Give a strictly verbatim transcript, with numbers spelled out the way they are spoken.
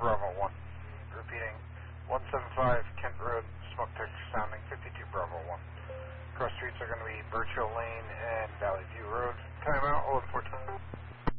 Bravo one. Repeating, one seven five Kent Road, smoke detector sounding fifty-two Bravo one. Cross streets are going to be Birchill Lane and Valley View Road. Timeout, eleven fourteen.